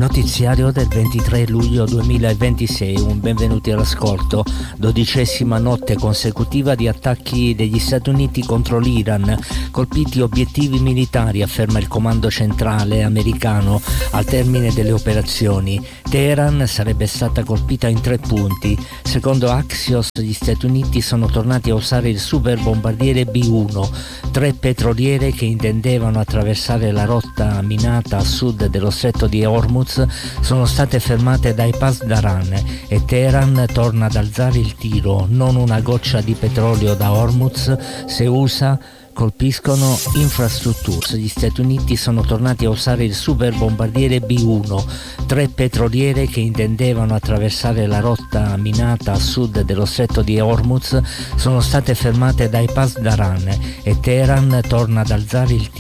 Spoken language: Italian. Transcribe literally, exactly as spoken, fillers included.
Notiziario del ventitré luglio duemilaventisei, un benvenuti all'ascolto. Dodicesima notte consecutiva di attacchi degli Stati Uniti contro l'Iran, colpiti obiettivi militari, afferma il comando centrale americano al termine delle operazioni. Teheran sarebbe stata colpita in tre punti. Secondo Axios, gli Stati Uniti sono tornati a usare il super bombardiere B uno. Tre petroliere che intendevano attraversare la rotta minata a sud dello stretto di Hormuz sono state fermate dai Pasdaran e Teheran torna ad alzare il tiro. Non una goccia di petrolio da Hormuz se usa colpiscono infrastrutture. Gli Stati Uniti sono tornati a usare il super bombardiere B uno. Tre petroliere che intendevano attraversare la rotta minata a sud dello stretto di Hormuz sono state fermate dai Pasdaran e Teheran torna ad alzare il tiro.